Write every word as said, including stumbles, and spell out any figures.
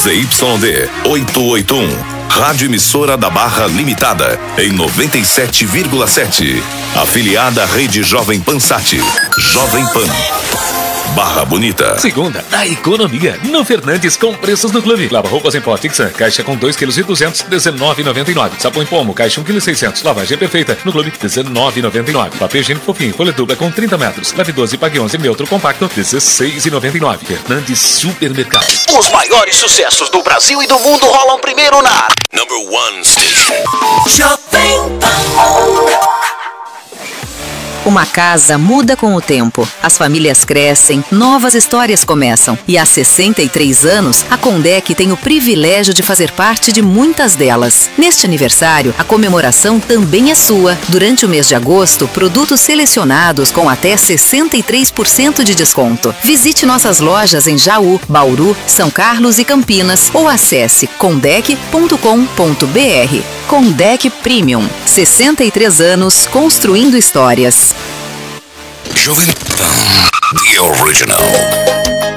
Z Y D oitocentos e oitenta e um. Rádio Emissora da Barra Limitada, em noventa e sete vírgula sete. Afiliada à Rede Jovem Pan Sat. Jovem Pan. Barra Bonita. Segunda da economia. No Fernandes com preços no clube. Lava roupas em pó Tixan, caixa com dois quilos e duzentos, dezenove reais e noventa e nove. Sabão em pomo, caixa um vírgula seis quilos. Lavagem perfeita. No clube, dezenove reais e noventa e nove. Papel higiênico fofinho, folha dupla com trinta metros. Lave doze, pague onze. Neutro compacto, dezesseis reais e noventa e nove. Fernandes Supermercados. Os maiores sucessos do Brasil e do mundo rolam primeiro na Number One Station. Jovem Pan. Uma casa muda com o tempo. As famílias crescem, novas histórias começam. E há sessenta e três anos, a Condec tem o privilégio de fazer parte de muitas delas. Neste aniversário, a comemoração também é sua. Durante o mês de agosto, produtos selecionados com até sessenta e três por cento de desconto. Visite nossas lojas em Jaú, Bauru, São Carlos e Campinas ou acesse condec ponto com ponto br. Condec Premium. sessenta e três anos construindo histórias. Jovem Pan, the original.